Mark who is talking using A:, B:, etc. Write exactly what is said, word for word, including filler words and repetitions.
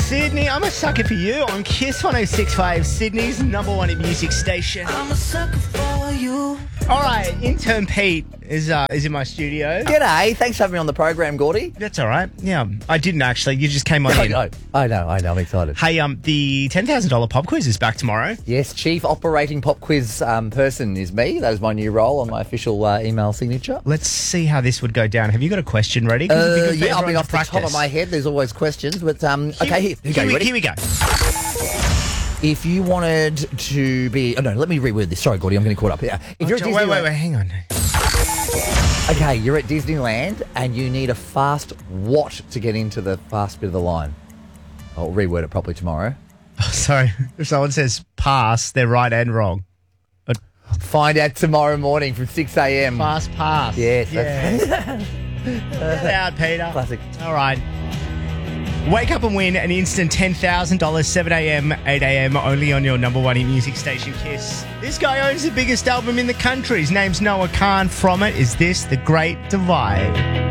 A: Sydney, I'm a sucker for you on Kiss one oh six point five, Sydney's number one in music station.
B: I'm a sucker for you.
A: All right, intern Pete is uh, is in my studio.
C: G'day. Thanks for having me on the program, Gordy.
A: That's all right. Yeah, I didn't actually. You just came on
C: I
A: in.
C: know. I know. I know. I'm excited.
A: Hey, um, the ten thousand dollars pop quiz is back tomorrow.
C: Yes, Chief Operating Pop Quiz um, Person is me. That is my new role on my official uh, email signature.
A: Let's see how this would go down. Have you got a question ready? 'Cause it'd be
C: Uh,
A: good for
C: yeah, I
A: everyone
C: mean,
A: to
C: off the top
A: practice.
C: of my head, there's always questions, but um,
A: Here-
C: okay, here, here,
A: here,
C: you
A: we,
C: ready?
A: here we go.
C: If you wanted to be, oh no, let me reword this. Sorry, Gordy, I'm getting caught up here. If you're at
A: wait, wait,
C: Disneyland-
A: wait, hang on.
C: Okay, you're at Disneyland and you need a fast what to get into the fast bit of the line. I'll reword it properly tomorrow.
A: Oh, sorry, if someone says pass, they're right and wrong. But
C: Find out tomorrow morning from six a.m.
A: fast pass.
C: Yes,
A: Yeah.
C: that's
A: Get out, Peter.
C: classic.
A: All right. Wake up and win an instant ten thousand dollars, seven a.m., eight a.m., only on your number one in music station, Kiss. This guy owns the biggest album in the country. His name's Noah Khan. From it is this, The Great Divide.